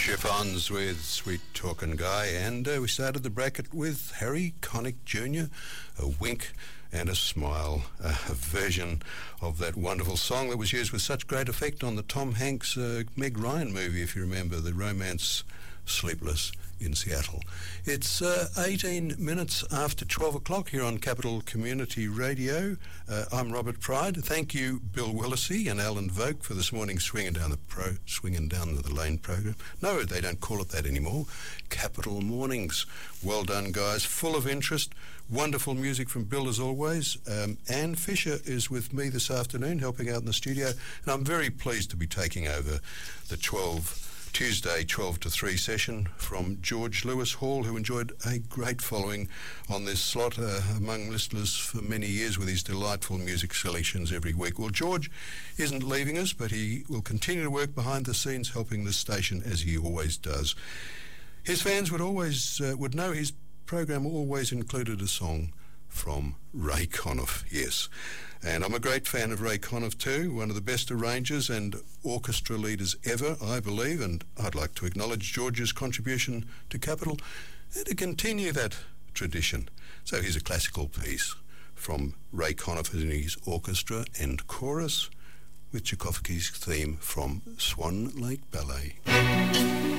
Fisher Fonz with Sweet Talkin' Guy, and we started the bracket with Harry Connick Jr., A Wink and a Smile, a version of that wonderful song that was used with such great effect on the Tom Hanks Meg Ryan movie, if you remember, the romance Sleepless in Seattle. It's 18 minutes after 12 o'clock here on Capital Community Radio. I'm Robert Pride. Thank you, Bill Willisey and Alan Vogt, for this morning's Swinging Down the Lane program. No, they don't call it that anymore. Capital Mornings. Well done, guys. Full of interest. Wonderful music from Bill, as always. Anne Fisher is with me this afternoon, helping out in the studio, and I'm very pleased to be taking over the Tuesday 12 to 3 session from George Lewis Hall, who enjoyed a great following on this slot among listeners for many years with his delightful music selections every week. Well, George isn't leaving us, but he will continue to work behind the scenes, helping the station as he always does. His fans would know his program always included a song from Ray Conniff, yes. And I'm a great fan of Ray Conniff too, one of the best arrangers and orchestra leaders ever, I believe, and I'd like to acknowledge George's contribution to Capital and to continue that tradition. So here's a classical piece from Ray Conniff and his orchestra and chorus with Tchaikovsky's theme from Swan Lake Ballet.